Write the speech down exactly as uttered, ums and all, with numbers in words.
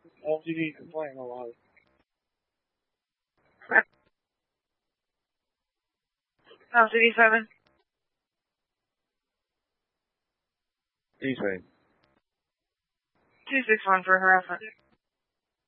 L T D complaint a lot. L T D seven. D-Spain. two six one for harassment.